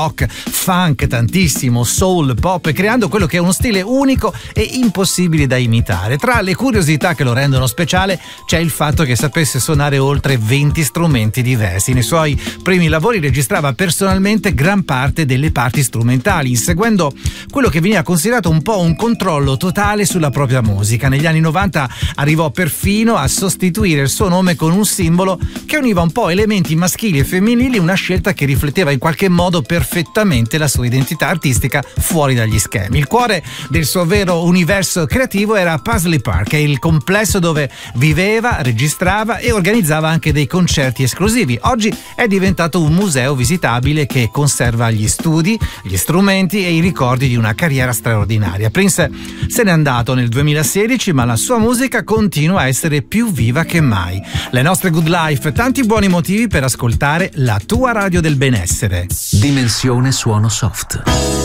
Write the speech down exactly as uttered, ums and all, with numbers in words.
rock, funk, tantissimo soul, pop, creando quello che è uno stile unico e impossibile da imitare. Tra le curiosità che lo rendono speciale c'è il fatto che sapesse suonare oltre venti strumenti diversi. Nei suoi primi lavori registrava personalmente gran parte delle parti strumentali, inseguendo quello che veniva considerato un po' un controllo totale sulla propria musica. Negli anni novanta arrivò perfino a sostituire il suo nome con un simbolo che univa un po' elementi maschili e femminili, una scelta che rifletteva in qualche modo perfettamente la sua identità artistica fuori dagli schemi. Il cuore del suo vero universo creativo era Paisley Park, il complesso dove viveva, registrava e organizzava anche dei concerti esclusivi. Oggi è diventato un museo visitabile che conserva gli studi, gli strumenti e i ricordi di una carriera straordinaria. Prince se n'è andato nel duemilasedici, ma la sua musica continua a essere più viva che mai. Le nostre Good Life, tanti buoni motivi per ascoltare la tua radio del benessere. Dimensione Suono Soft.